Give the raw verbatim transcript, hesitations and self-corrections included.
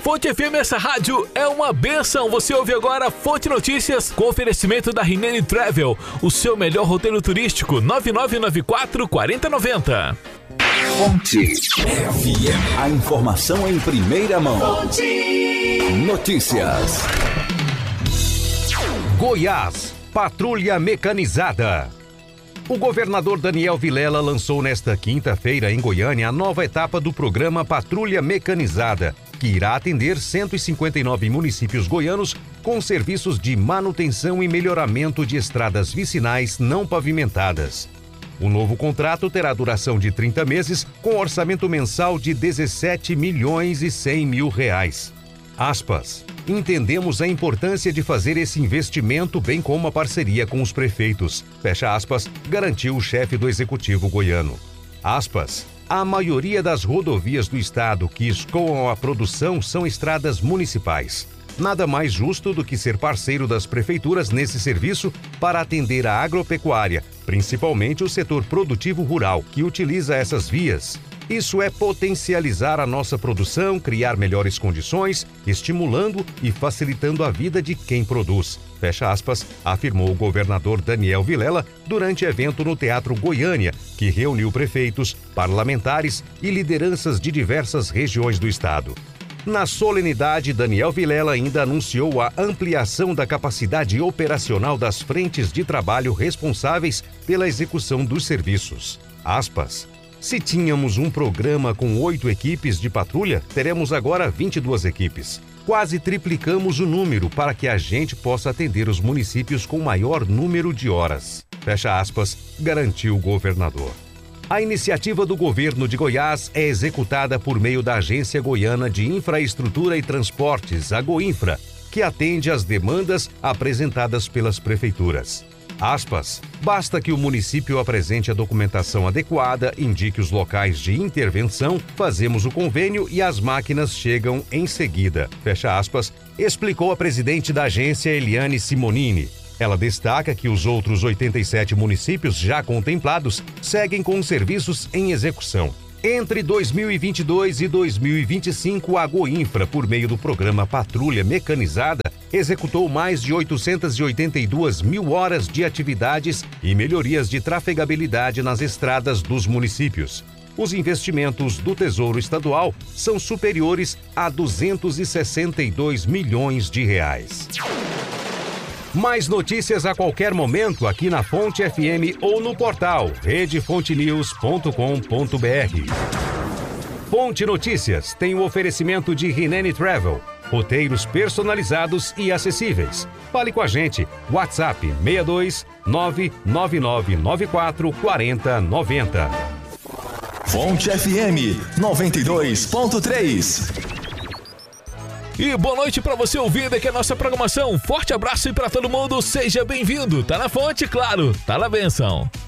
Fonte F M, essa rádio é uma bênção. Você ouve agora Fonte Notícias com oferecimento da Rinene Travel, o seu melhor roteiro turístico. Nove nove nove quatro, quatro zero nove zero. Fonte F M. A informação em primeira mão. Fonte Notícias. Goiás, patrulha mecanizada. O governador Daniel Vilela lançou nesta quinta-feira em Goiânia a nova etapa do programa Patrulha Mecanizada, que irá atender cento e cinquenta e nove municípios goianos com serviços de manutenção e melhoramento de estradas vicinais não pavimentadas. O novo contrato terá duração de trinta meses, com orçamento mensal de dezessete milhões e cem mil reais. Aspas. Entendemos a importância de fazer esse investimento, bem como a parceria com os prefeitos. Fecha aspas, garantiu o chefe do executivo goiano. Aspas. A maioria das rodovias do estado que escoam a produção são estradas municipais. Nada mais justo do que ser parceiro das prefeituras nesse serviço para atender a agropecuária, principalmente o setor produtivo rural, que utiliza essas vias. Isso é potencializar a nossa produção, criar melhores condições, estimulando e facilitando a vida de quem produz. Fecha aspas, afirmou o governador Daniel Vilela durante evento no Teatro Goiânia, que reuniu prefeitos, parlamentares e lideranças de diversas regiões do estado. Na solenidade, Daniel Vilela ainda anunciou a ampliação da capacidade operacional das frentes de trabalho responsáveis pela execução dos serviços. Aspas. Se tínhamos um programa com oito equipes de patrulha, teremos agora vinte e duas equipes. Quase triplicamos o número para que a gente possa atender os municípios com maior número de horas. Fecha aspas, garantiu o governador. A iniciativa do governo de Goiás é executada por meio da Agência Goiana de Infraestrutura e Transportes, a Goinfra, que atende às demandas apresentadas pelas prefeituras. Aspas, basta que o município apresente a documentação adequada, indique os locais de intervenção, fazemos o convênio e as máquinas chegam em seguida. Fecha aspas, explicou a presidente da agência, Eliane Simonini. Ela destaca que os outros oitenta e sete municípios já contemplados seguem com os serviços em execução. Entre dois mil e vinte e dois e dois mil e vinte e cinco, a Goinfra, por meio do programa Patrulha Mecanizada, executou mais de oitocentas e oitenta e duas mil horas de atividades e melhorias de trafegabilidade nas estradas dos municípios. Os investimentos do Tesouro Estadual são superiores a duzentos e sessenta e dois milhões de reais. Mais notícias a qualquer momento aqui na Fonte F M ou no portal rede fonte news ponto com ponto b r. Fonte Notícias tem o oferecimento de Rinene Travel, roteiros personalizados e acessíveis. Fale com a gente, WhatsApp seis dois nove nove nove nove quatro quatro zero nove zero. Fonte F M noventa e dois ponto três. E boa noite pra você ouvir aqui a nossa programação. Forte abraço e pra todo mundo, seja bem-vindo. Tá na fonte, claro, tá na bênção.